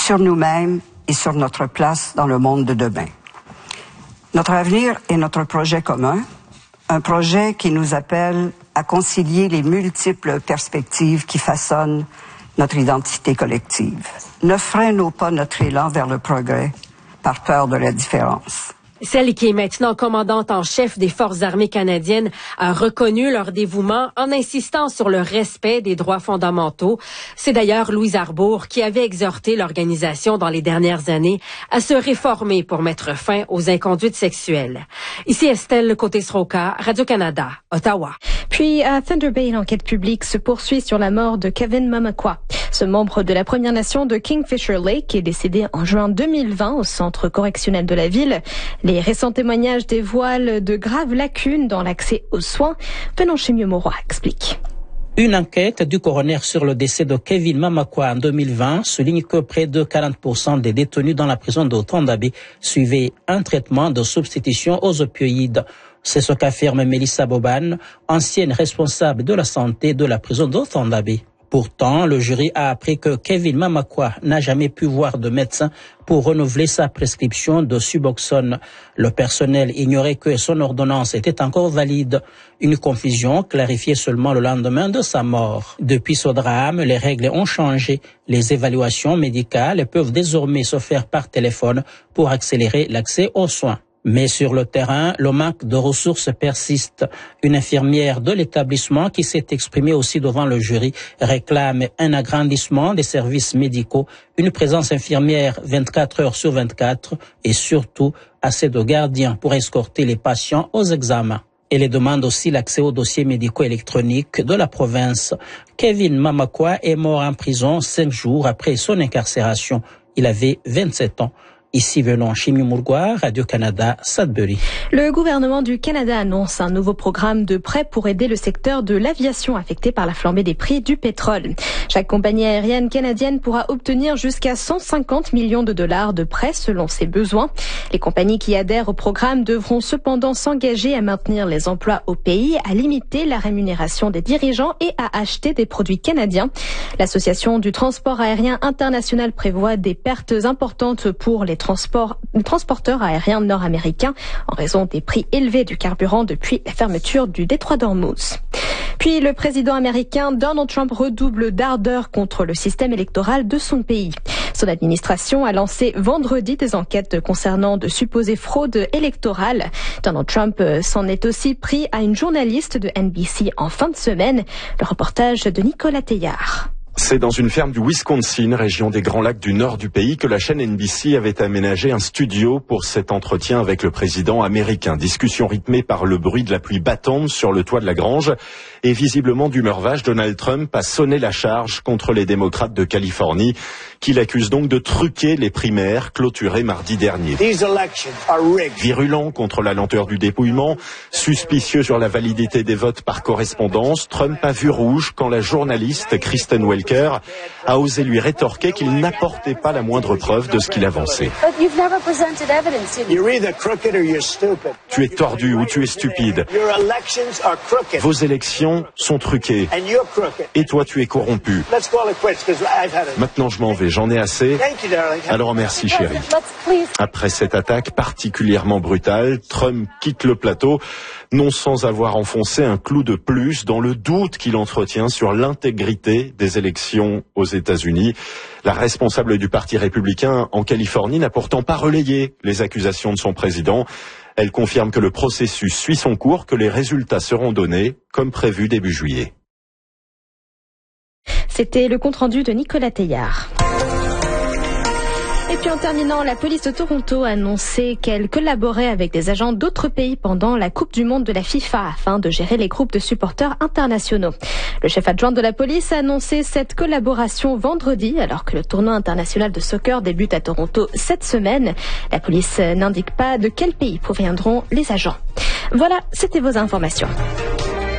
sur nous-mêmes et sur notre place dans le monde de demain. Notre avenir est notre projet commun, un projet qui nous appelle à concilier les multiples perspectives qui façonnent notre identité collective. Ne freinons pas notre élan vers le progrès par peur de la différence. Celle qui est maintenant commandante en chef des Forces armées canadiennes a reconnu leur dévouement en insistant sur le respect des droits fondamentaux. C'est d'ailleurs Louise Arbour qui avait exhorté l'organisation dans les dernières années à se réformer pour mettre fin aux inconduites sexuelles. Ici Estelle Côté-Sroka, Radio-Canada, Ottawa. Puis à Thunder Bay, l'enquête publique se poursuit sur la mort de Kevin Mamakwa. Ce membre de la Première Nation de Kingfisher Lake est décédé en juin 2020 au centre correctionnel de la ville. Les récents témoignages dévoilent de graves lacunes dans l'accès aux soins. Pénonché Mauroy explique. Une enquête du coroner sur le décès de Kevin Mamakwa en 2020 souligne que près de 40% des détenus dans la prison de Thunder Bay suivaient un traitement de substitution aux opioïdes. C'est ce qu'affirme Melissa Boban, ancienne responsable de la santé de la prison de Thunder Bay. Pourtant, le jury a appris que Kevin Mamakwa n'a jamais pu voir de médecin pour renouveler sa prescription de Suboxone. Le personnel ignorait que son ordonnance était encore valide. Une confusion clarifiée seulement le lendemain de sa mort. Depuis ce drame, les règles ont changé. Les évaluations médicales peuvent désormais se faire par téléphone pour accélérer l'accès aux soins. Mais sur le terrain, le manque de ressources persiste. Une infirmière de l'établissement qui s'est exprimée aussi devant le jury réclame un agrandissement des services médicaux, une présence infirmière 24 heures sur 24 et surtout assez de gardiens pour escorter les patients aux examens. Elle demande aussi l'accès aux dossiers médicaux électroniques de la province. Kevin Mamakwa est mort en prison 5 jours après son incarcération. Il avait 27 ans. Ici venons Chimie Mourgoire, Radio-Canada, Sudbury. Le gouvernement du Canada annonce un nouveau programme de prêts pour aider le secteur de l'aviation affecté par la flambée des prix du pétrole. Chaque compagnie aérienne canadienne pourra obtenir jusqu'à 150 millions de dollars de prêts selon ses besoins. Les compagnies qui adhèrent au programme devront cependant s'engager à maintenir les emplois au pays, à limiter la rémunération des dirigeants et à acheter des produits canadiens. L'Association du transport aérien international prévoit des pertes importantes pour les transporteurs aériens nord-américains en raison des prix élevés du carburant depuis la fermeture du détroit d'Ormuz. Puis le président américain Donald Trump redouble d'ardeur contre le système électoral de son pays. Son administration a lancé vendredi des enquêtes concernant de supposées fraudes électorales. Donald Trump s'en est aussi pris à une journaliste de NBC en fin de semaine. Le reportage de Nicolas Teillard. C'est dans une ferme du Wisconsin, région des Grands Lacs du nord du pays, que la chaîne NBC avait aménagé un studio pour cet entretien avec le président américain. Discussion rythmée par le bruit de la pluie battante sur le toit de la grange. Et visiblement d'humeur vache, Donald Trump a sonné la charge contre les démocrates de Californie, qui l'accusent donc de truquer les primaires clôturées mardi dernier. Virulent contre la lenteur du dépouillement, suspicieux sur la validité des votes par correspondance, Trump a vu rouge quand la journaliste Kristen Welker a osé lui rétorquer qu'il n'apportait pas la moindre preuve de ce qu'il avançait. Tu es tordu ou tu es stupide. Vos élections sont truquées. Et toi, tu es corrompu. Maintenant, je m'en vais. J'en ai assez. Alors merci, chérie. Après cette attaque particulièrement brutale, Trump quitte le plateau, non sans avoir enfoncé un clou de plus dans le doute qu'il entretient sur l'intégrité des élections aux États-Unis. La responsable du Parti républicain en Californie n'a pourtant pas relayé les accusations de son président. Elle confirme que le processus suit son cours, que les résultats seront donnés comme prévu début juillet. C'était le compte-rendu de Nicolas Teillard. Et puis en terminant, la police de Toronto a annoncé qu'elle collaborait avec des agents d'autres pays pendant la Coupe du Monde de la FIFA afin de gérer les groupes de supporters internationaux. Le chef adjoint de la police a annoncé cette collaboration vendredi alors que le tournoi international de soccer débute à Toronto cette semaine. La police n'indique pas de quel pays proviendront les agents. Voilà, c'était vos informations.